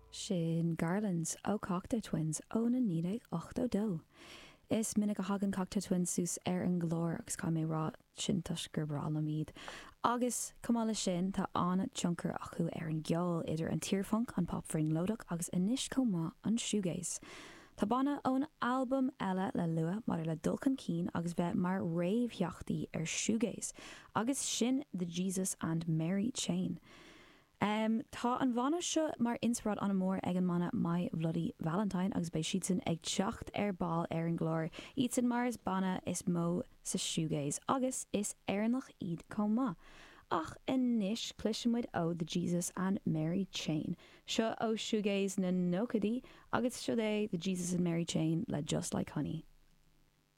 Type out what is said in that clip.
Sin Garlands ó Cocktail Twins ó na 1982. Is minic a hagan Cocktail Twins sús an glór agus cá mé rá sin gur bra na míad. Agus cumála sin tá an chunker acu an geol idir an tíorfunk an popfring lodach agus inis comá an shoegaze. Tá banna ón album eile le lua mar le dulcan cín agus bheith mar réimhtheachtaí shoegaze agus sin The Jesus and Mary Chain. Tá an bhana seo mar inspirad an mór ag an mana My Bloody Valentine agus bei siad ag teacht ball an glór. Iad mar is banna is mó sa shoegaze agus is nach iad comá. Ach inis cliisimuid ó The Jesus and Mary Chain. Seo ó shoegaze na nócadí agus seo é The Jesus and Mary Chain le Just Like Honey.